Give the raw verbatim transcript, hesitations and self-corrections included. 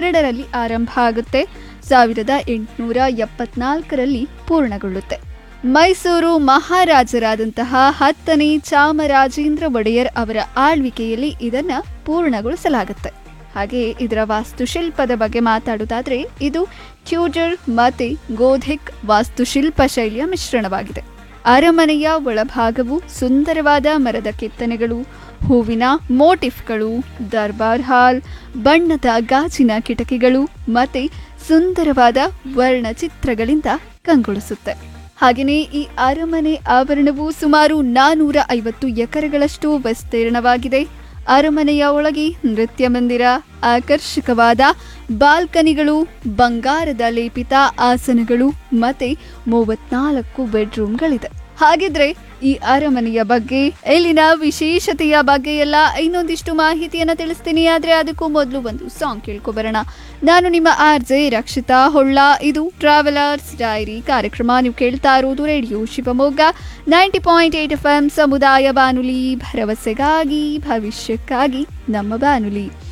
ಎರಡರಲ್ಲಿ ಆರಂಭ ಆಗುತ್ತೆ. ಸಾವಿರದ ಎಂಟುನೂರ ಎಪ್ಪತ್ನಾಲ್ಕರಲ್ಲಿ ಪೂರ್ಣಗೊಳ್ಳುತ್ತೆ. ಮೈಸೂರು ಮಹಾರಾಜರಾದಂತಹ ಹತ್ತನೇ ಚಾಮರಾಜೇಂದ್ರ ಒಡೆಯರ್ ಅವರ ಆಳ್ವಿಕೆಯಲ್ಲಿ ಇದನ್ನ ಪೂರ್ಣಗೊಳಿಸಲಾಗುತ್ತೆ. ಹಾಗೆ ಇದರ ವಾಸ್ತುಶಿಲ್ಪದ ಬಗ್ಗೆ ಮಾತಾಡುವುದಾದ್ರೆ ಇದು ಟ್ಯೂಡರ್ ಮತ್ತೆ ಗೋಥಿಕ್ ವಾಸ್ತುಶಿಲ್ಪ ಶೈಲಿಯ ಮಿಶ್ರಣವಾಗಿದೆ. ಅರಮನೆಯ ಒಳಭಾಗವು ಸುಂದರವಾದ ಮರದ ಕೆತ್ತನೆಗಳು, ಹೂವಿನ ಮೋಟಿಫ್ಗಳು, ದರ್ಬಾರ್ ಹಾಲ್, ಬಣ್ಣದ ಗಾಜಿನ ಕಿಟಕಿಗಳು ಮತ್ತೆ ಸುಂದರವಾದ ವರ್ಣಚಿತ್ರಗಳಿಂದ ಕಂಗೊಳಿಸುತ್ತೆ. ಹಾಗೆಯೇ ಈ ಅರಮನೆ ಆವರಣವು ಸುಮಾರು ನಾನೂರ ಐವತ್ತು ಎಕರೆಗಳಷ್ಟು ವಿಸ್ತೀರ್ಣವಾಗಿದೆ. ಅರಮನೆಯ ಒಳಗೆ ನೃತ್ಯ ಮಂದಿರ, ಆಕರ್ಷಕವಾದ ಬಾಲ್ಕನಿಗಳು, ಬಂಗಾರದ ಲೇಪಿತ ಆಸನಗಳು ಮತ್ತೆ ಮೂವತ್ನಾಲ್ಕು ಬೆಡ್ರೂಮ್ಗಳಿದೆ. ಹಾಗಿದ್ರೆ ಈ ಅರಮನೆಯ ಬಗ್ಗೆ, ಇಲ್ಲಿನ ವಿಶೇಷತೆಯ ಬಗ್ಗೆ ಎಲ್ಲ ಇನ್ನೊಂದಿಷ್ಟು ಮಾಹಿತಿಯನ್ನ ತಿಳಿಸ್ತೀನಿ. ಆದ್ರೆ ಅದಕ್ಕೂ ಮೊದಲು ಒಂದು ಸಾಂಗ್ ಕೇಳ್ಕೊಬರೋಣ. ನಾನು ನಿಮ್ಮ ಆರ್ ಜೆ ರಕ್ಷಿತಾ ಹೊಳ್ಳ. ಇದು ಟ್ರಾವೆಲರ್ಸ್ ಡೈರಿ ಕಾರ್ಯಕ್ರಮ. ನೀವು ಕೇಳ್ತಾ ಇರೋದು radio Shivamogga ninety point eight F M ಸಮುದಾಯ ಬಾನುಲಿ, ಭರವಸೆಗಾಗಿ ಭವಿಷ್ಯಕ್ಕಾಗಿ ನಮ್ಮ ಬಾನುಲಿ.